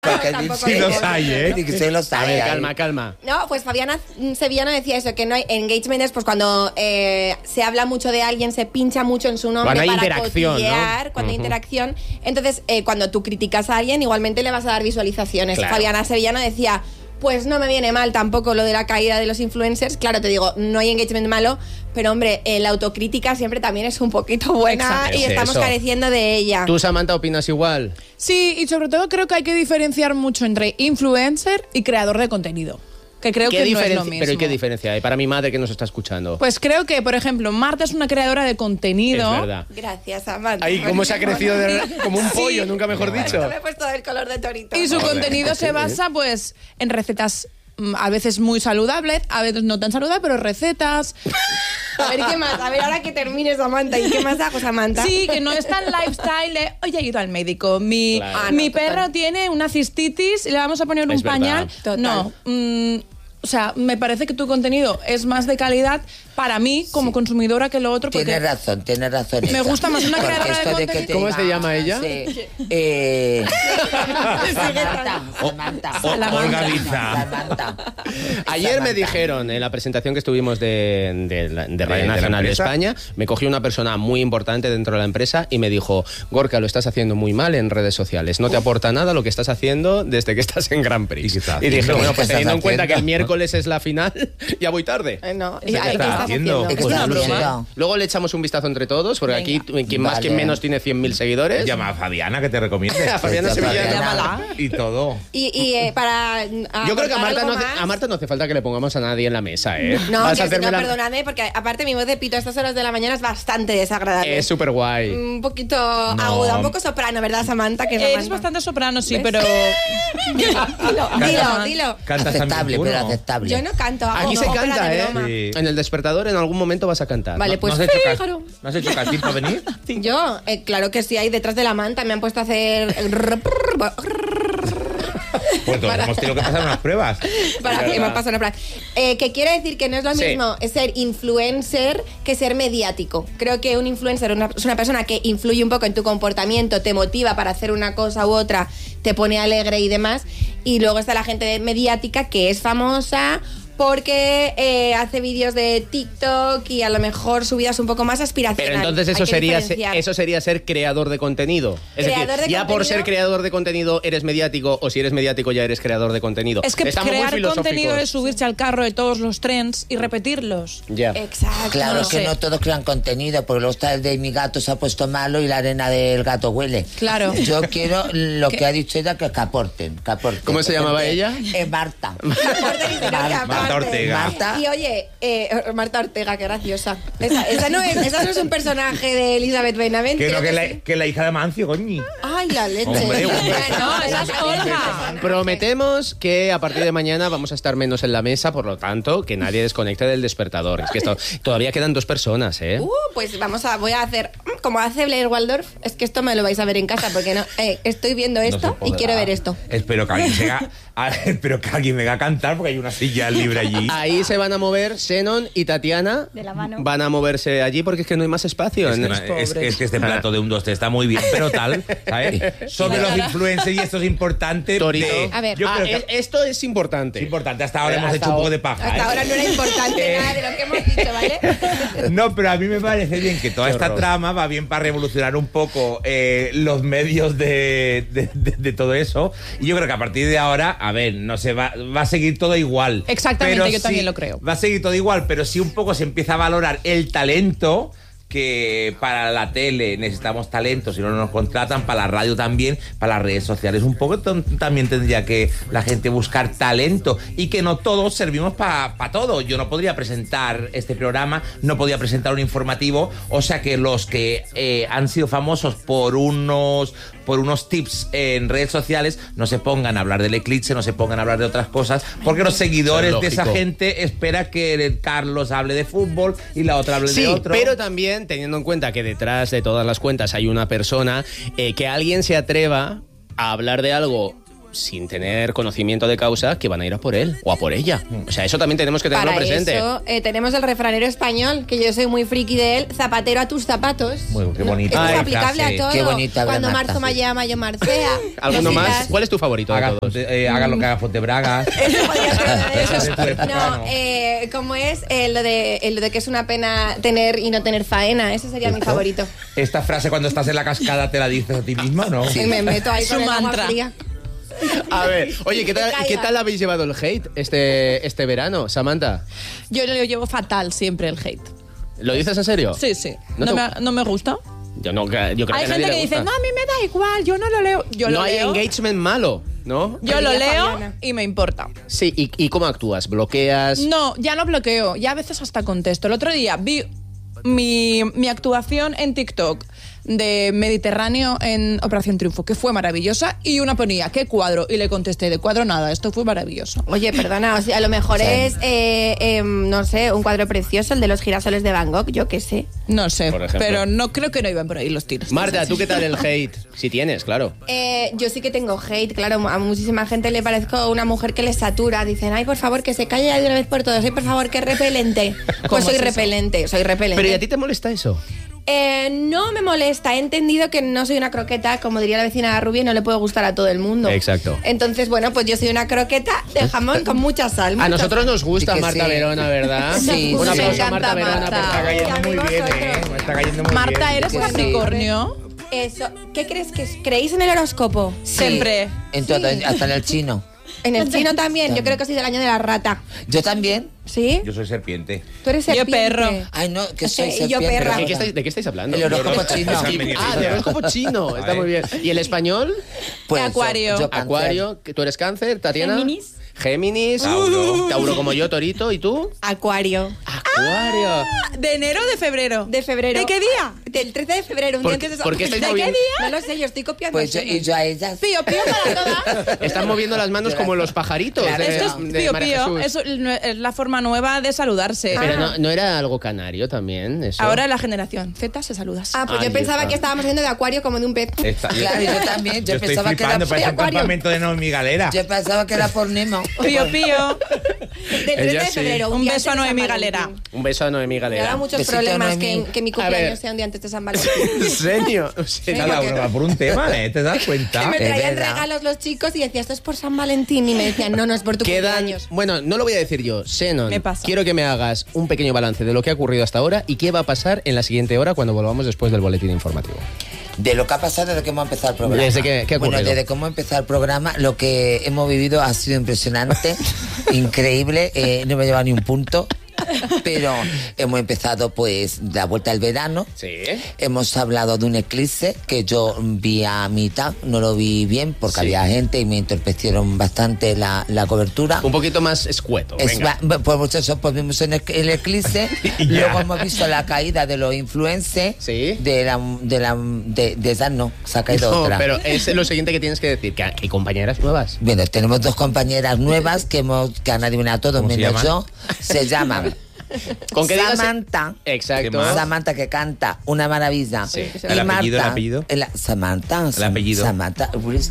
Sí los hay, ¿eh? Sí, sí los hay. A ver, calma. No, pues Fabiana Sevillano decía eso, que no hay engagement es pues cuando se habla mucho de alguien, se pincha mucho en su nombre cuando hay para interacción, cotillear, ¿no? cuando hay interacción. Entonces, cuando tú criticas a alguien, igualmente le vas a dar visualizaciones. Claro. Fabiana Sevillano decía, pues no me viene mal tampoco lo de la caída de los influencers. Claro, te digo, no hay engagement malo, pero hombre, la autocrítica siempre también es un poquito buena. Exacto. Y Es estamos eso. careciendo de ella. ¿Tú, Samantha, opinas igual? Sí, y sobre todo creo que hay que diferenciar mucho entre influencer y creador de contenido. Que creo que no es lo mismo. Pero ¿y qué diferencia hay para mi madre que nos está escuchando? Pues creo que, por ejemplo, Marta es una creadora de contenido. Es verdad. Gracias, Amanda. Ahí cómo se ha crecido como un pollo, nunca mejor dicho. Me he puesto el color de torito. Y su Joder. contenido se basa pues en recetas a veces muy saludables, a veces no tan saludables, pero recetas. A ver, ¿qué más? A ver, ahora que termines, Samantha. ¿Y qué más hago, Samantha? Sí, que no es tan lifestyle de, oye, he ido al médico, mi Claro. mi Ah, no, total. perro tiene una cistitis y le vamos a poner un Es verdad. pañal. Total. No, o sea, me parece que tu contenido es más de calidad para mí como consumidora que lo otro. Porque Tienes razón. Me esa. gusta más una Porque creadora de esto que contenido. te ¿Cómo diga, se llama ella? sí, Samantha. Olga Biza. Samantha. Ayer me dijeron en la presentación que estuvimos de Radio la Nacional de empresa. España, me cogió una persona muy importante dentro de la empresa y me dijo, Gorka, lo estás haciendo muy mal en redes sociales, no te aporta nada lo que estás haciendo desde que estás en Grand Prix. ¿Y qué estás Y dije, haciendo? bueno, pues ¿Qué teniendo estás en cuenta que el haciendo? miércoles es la final, ya voy tarde. No, ¿Qué ¿qué estás estás haciendo? haciendo? ¿Qué una estás broma. haciendo? Luego le echamos un vistazo entre todos, porque aquí quien más, Vale. quien menos tiene 100.000 seguidores. Llama a Fabiana que te recomiende. A Fabiana Sevillano. Llámala. Y todo. Y para. Yo creo que aportar algo más- a Marta no hace falta que le pongamos a nadie en la mesa, ¿eh? No, Vas a que si no, hacerme la- perdonadme, porque aparte mi voz de pito a estas horas de la mañana es bastante desagradable. Es súper guay. Un poquito aguda, un poco soprano, ¿verdad, Samantha? Que Eres Samantha. bastante soprano, sí, ¿Ves? pero... Dilo. Cantas Aceptable, también tú, pero ¿no? aceptable. Yo no canto, hago Aquí se ópera canta, de ¿eh? broma. Sí. En el despertador en algún momento vas a cantar. Vale, pues ¿No has hecho Fígaro. ¿No has hecho casting para venir? Yo, claro que sí, ahí detrás de la manta me han puesto a hacer... Pues todos hemos tenido que pasar unas pruebas. Para que me pase una prueba. Que quiere decir que no es lo Sí. mismo ser influencer que ser mediático. Creo que un influencer es una persona que influye un poco en tu comportamiento, te motiva para hacer una cosa u otra, te pone alegre y demás. Y luego está la gente mediática que es famosa porque hace vídeos de TikTok y a lo mejor su vida es un poco más aspiracional. Pero entonces Hay que diferenciar. eso sería ser creador de contenido. Es Creador decir, de ya por contenido. ser creador de contenido eres mediático, o si eres mediático ya eres creador de contenido. Es que Estamos muy crear filosóficos. contenido es subirse al carro de todos los trends y repetirlos. Ya. Exacto. Claro No que sé. no todos crean contenido, porque luego está el de mi gato se ha puesto malo y la arena del gato huele. Claro. Yo quiero lo que ha dicho ella, que aporten. ¿Cómo se llamaba ella? Marta. Marta Ortega. Marta. Y oye, Marta Ortega, qué graciosa. Esa no es un personaje de Elizabeth Benavent. Que no, creo que sí. la, que la hija de Mancio, coño. Ay, la leche. Hombre, Bueno, No, esa es Olga. Prometemos que a partir de mañana vamos a estar menos en la mesa, por lo tanto, que nadie desconecte del despertador. Es que todavía quedan 2 personas, ¿eh? Pues voy a hacer, como hace Blair Waldorf, es que esto me lo vais a ver en casa, porque no, estoy viendo No esto se podrá. y quiero ver esto. Espero que alguien venga a cantar porque hay una silla libre allí. Ahí se van a mover Xenon y Tatiana. De la mano. Van a moverse allí porque es que no hay más espacio. Es que, es que este plato de un 2 está muy bien, pero tal, ¿sabes? Sobre los influencers y esto es importante. Torito. A ver. yo creo que Esto es importante. es importante. Hasta ahora hemos Hasta hecho un poco ahora- de paja. Hasta ahora no era importante nada de lo que hemos dicho, ¿vale? No, pero a mí me parece bien que toda Qué esta horror. trama va bien para revolucionar un poco los medios de todo eso. Y yo creo que a partir de ahora, a ver, no se va a seguir todo igual. Exactamente, Pero yo sí, también lo creo. Va a seguir todo igual, pero sí un poco se empieza a valorar el talento. Que para la tele necesitamos talento, si no nos contratan, para la radio también, para las redes sociales un poco también tendría que la gente buscar talento y que no todos servimos para todo. Yo no podría presentar este programa, no podría presentar un informativo, o sea que los que han sido famosos por unos tips en redes sociales no se pongan a hablar del eclipse, no se pongan a hablar de otras cosas, porque los seguidores de esa lógico. gente espera que Carlos hable de fútbol y la otra hable Sí, de otro. pero también teniendo en cuenta que detrás de todas las cuentas hay una persona, que alguien se atreva a hablar de algo sin tener conocimiento de causa, que van a ir a por él o a por ella. O sea, eso también tenemos que tenerlo Para presente. eso tenemos el refranero español, que yo soy muy friki de él, zapatero a tus zapatos. Bueno, qué bonito. Esto es Ay, aplicable frase. a todo. Qué bonita, Cuando Marta, marzo sí. maya, mayo marcea. ¿Alguno más? cositas. ¿Cuál es tu favorito de Haga, todos? haga lo que haga Fontebragas. Eso podría ser una de Eso esas. es tuerfano. No, como es lo de que es una pena tener y no tener faena. Ese sería mi favorito. Esta frase cuando estás en la cascada te la dices a ti misma, ¿no? Y me meto ahí Su con el agua mantra. fría. A ver, oye, Que caiga. ¿qué tal habéis llevado el hate este verano, Samantha? Yo lo llevo fatal siempre el hate. ¿Lo dices en serio? Sí, sí. ¿No No, te- no me gusta. Yo creo Hay que a nadie gente le que dice, gusta. no, a mí me da igual, yo no lo leo. Yo No lo hay leo. engagement malo, ¿no? Yo lo Diría leo Fabiana. y me importa. Sí, ¿y cómo actúas? ¿Bloqueas? No, ya no bloqueo, ya a veces hasta contesto. El otro día vi mi actuación en TikTok de Mediterráneo en Operación Triunfo, que fue maravillosa, y una ponía, ¿qué cuadro? Y le contesté, de cuadro nada, esto fue maravilloso. Oye, perdona, o sea, a lo mejor Sí. es, no sé, un cuadro precioso, el de los girasoles de Van Gogh, yo qué sé. No sé, Por ejemplo. pero no creo que no iban por ahí los tiros. Marta, ¿tú qué tal el hate? Si tienes, claro. Yo sí que tengo hate, claro, a muchísima gente le parezco una mujer que les satura. Dicen, ay, por favor, que se calle ya de una vez por todas. Ay, por favor, que repelente. Pues ¿Cómo soy es eso? repelente, soy repelente. ¿Pero y a ti te molesta eso? No me molesta, he entendido que no soy una croqueta, como diría la vecina Rubia, y no le puedo gustar a todo el mundo. Exacto. Entonces, bueno, pues yo soy una croqueta de jamón con mucha sal. A mucha nosotros nos gusta Sí que Marta sí. Verona, ¿verdad? Sí, Un sí. aplauso Me a encanta Marta Verona. Marta. por Está favor. cayendo muy amigos, bien, otros. Me está cayendo muy Marta, bien. ¿eres Sí. Capricornio? Eso, ¿qué crees que es? ¿Creéis en el horóscopo? Sí, Siempre. En todo, hasta en el chino. En el chino también, yo creo que soy del año de la rata. Yo también. ¿Sí? Yo soy serpiente. Tú eres Yo serpiente. perro. Ay, no, que soy Y yo serpiente. perra. ¿De qué estáis hablando? El horóscopo chino. Ah, de horóscopo chino. Está muy bien. ¿Y el español? Pues Acuario. yo cáncer. Acuario. ¿Tú eres cáncer, Tatiana? Géminis. Géminis. Tauro. Tauro como yo, Torito. ¿Y tú? Acuario. Acuario. ¿De enero o de febrero? De febrero. ¿De qué día? Del 13 de febrero, un ¿Por día qué- antes de por qué estáis ¿De qué moviendo? día? No lo sé, yo estoy copiando. Pues yo, y yo a ellas. Pío, pío para todas. Están moviendo las manos como los pajaritos Claro, de, Esto es de pío, María pío. Jesús. Eso es la forma nueva de saludarse. Pero no era algo canario también, eso. Ahora la generación Z se saludas. Ah, pues Ahí yo pensaba está. que estábamos haciendo de acuario como de un pez. Claro, yo también. Yo estoy pensaba que era flipando, parece un Acuario. campamento de Naomi Galera. Yo pensaba que era por Nemo. Pío, pío. Del 13 Ella de sí. febrero. Un día beso a antes de San Noemí Valentín. Galera. Un beso a Noemí Me da Galera. muchos Besito, problemas Noemí. que mi A ver. cumpleaños sea un día antes de San Valentín. ¿En serio? Cada uno va por un tema, ¿eh? ¿Te das Que cuenta? me Es traían verdad. regalos los chicos y decía, esto es por San Valentín. Y me decían, no, no es por tu Quedan, cumpleaños. bueno, no lo voy a decir yo, Xenon. Me pasa. Quiero que me hagas un pequeño balance de lo que ha ocurrido hasta ahora y qué va a pasar en la siguiente hora cuando volvamos después del boletín informativo. De lo que ha pasado desde que hemos empezado el programa. ¿Desde qué ha Bueno, ocurrido? desde que hemos empezado el programa, lo que hemos vivido ha sido impresionante, increíble, no me lleva ni un punto. Pero hemos empezado pues la vuelta al verano. Sí. Hemos hablado de un eclipse que yo vi a mitad, no lo vi bien porque Sí. había gente y me entorpecieron bastante la cobertura. Un poquito más escueto. Venga. Pues eso, pues vimos el eclipse, luego hemos visto la caída de los influencers, Sí. de esa no, se ha caído No, otra. pero es lo siguiente que tienes que decir, que hay compañeras nuevas. Bueno, tenemos dos compañeras nuevas que han adivinado todo, ¿Cómo se menos llaman? yo. Se llaman Con que digas- Samantha. Exacto. ¿Qué más? Samantha, que canta una maravilla. Sí. Y ¿El apellido, Marta, el apellido? Samantha. El apellido. Samantha.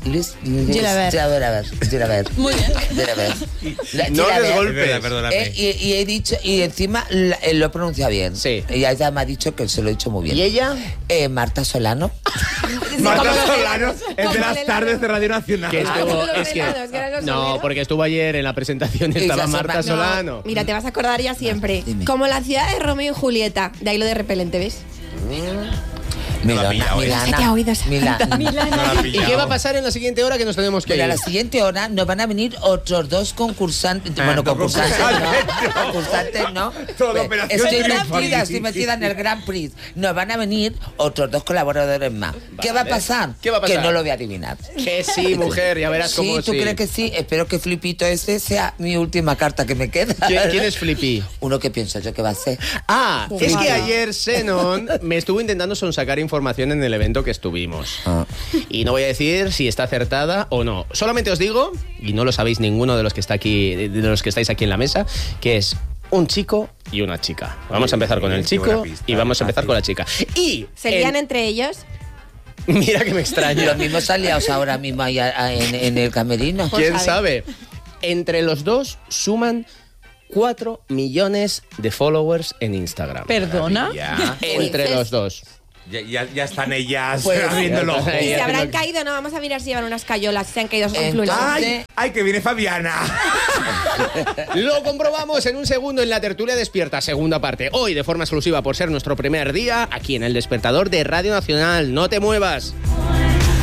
Gilabert. Gilabert. Muy bien. Gilabert. No Gilabert. des golpes. Es verdad, perdóname. Y he dicho, y encima lo he pronunciado bien. Sí. Y ella me ha dicho que se lo he dicho muy bien. ¿Y ella? Marta Solano. Marta como Solano es de como las el tardes de Radio Nacional. Que estuvo, los es que, helados, que eran los no, soleros. porque estuvo ayer en la presentación y estaba Esa Marta Solano. Solano. Mira, te vas a acordar ya siempre. Dime. Como la ciudad de Romeo y Julieta. De ahí lo de repelente, ¿ves? la ha pillado, ¿eh? Se te ha oído, Samantha. No la ha ¿Y pillado. qué va a pasar en la siguiente hora que nos tenemos que Pero a ir? la siguiente hora nos van a venir otros dos concursantes. Bueno, no, concursantes concursantes no. Concursantes no. Toda operación Estoy triunfal. estoy metida en el Grand Prix. Nos van a venir otros dos colaboradores más. ¿Qué va a pasar? ¿Qué va a pasar? Que no lo voy a adivinar. Que sí, mujer, ya verás Sí, cómo ¿tú sí. crees que sí? Espero que Flipito ese sea mi última carta que me queda. ¿Quién es Flippy? Uno que pienso yo que va a ser. Ah, es que Ojalá. ayer Xenon me estuvo intentando sonsacar información en el evento que estuvimos. Ah. Y no voy a decir si está acertada o no. Solamente os digo, y no lo sabéis ninguno de los que está aquí, de los que estáis aquí en la mesa, que es un chico y una chica. Vamos a empezar con el Qué buena chico pista. y vamos a empezar con la chica. Y ¿Se lían entre ellos? Mira que me extraña. Los mismos aliados ahora mismo ahí en el camerino. ¿Quién sabe? Entre los dos suman 4 millones de followers en Instagram. ¿Perdona? Ya, Entre los dos. ya están ellas Pues, abriéndolo. ya está. Y se habrán caído, no, vamos a mirar si llevan unas cayolas, si se han caído sus influencers. ¡Ay! ¡Ay, que viene Fabiana! Lo comprobamos en un segundo en la tertulia despierta, segunda parte. Hoy de forma exclusiva por ser nuestro primer día aquí en El Despertador de Radio Nacional. No te muevas.